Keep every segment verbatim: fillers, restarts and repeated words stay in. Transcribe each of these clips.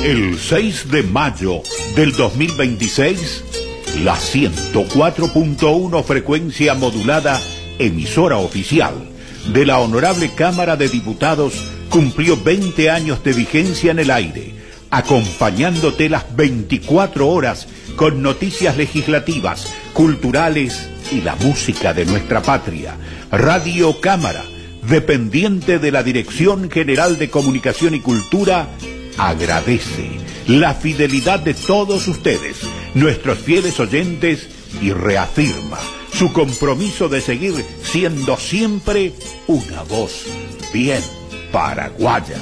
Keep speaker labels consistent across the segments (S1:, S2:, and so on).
S1: El seis de mayo del dos mil veintiséis, la ciento cuatro punto uno frecuencia modulada, emisora oficial de la Honorable Cámara de Diputados, cumplió veinte años de vigencia en el aire, acompañándote las veinticuatro horas con noticias legislativas, culturales y la música de nuestra patria. Radio Cámara, dependiente de la Dirección General de Comunicación y Cultura, agradece la fidelidad de todos ustedes, nuestros fieles oyentes, y reafirma su compromiso de seguir siendo siempre una voz bien paraguaya.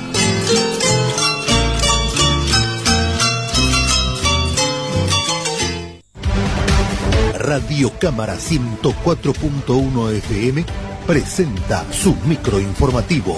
S2: Radio Cámara ciento cuatro punto uno F M presenta su microinformativo.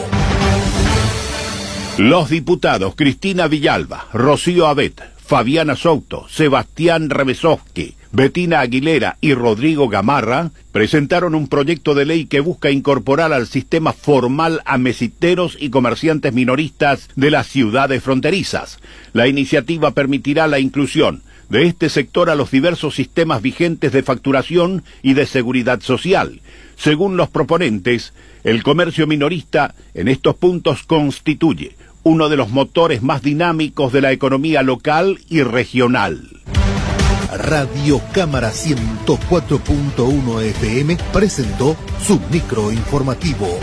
S1: Los diputados Cristina Villalba, Rocío Abet, Fabiana Souto, Sebastián Rebesovsky, Betina Aguilera y Rodrigo Gamarra presentaron un proyecto de ley que busca incorporar al sistema formal a mesiteros y comerciantes minoristas de las ciudades fronterizas. La iniciativa permitirá la inclusión de este sector a los diversos sistemas vigentes de facturación y de seguridad social. Según los proponentes, el comercio minorista en estos puntos constituye uno de los motores más dinámicos de la economía local y regional.
S2: Radio Cámara ciento cuatro punto uno F M presentó su microinformativo.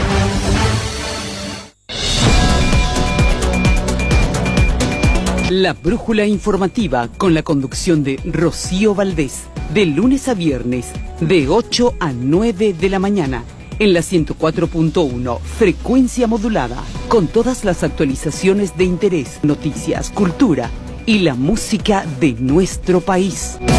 S3: La brújula informativa con la conducción de Rocío Valdés, de lunes a viernes, de ocho a nueve de la mañana, en la ciento cuatro punto uno, frecuencia modulada, con todas las actualizaciones de interés, noticias, cultura y la música de nuestro país.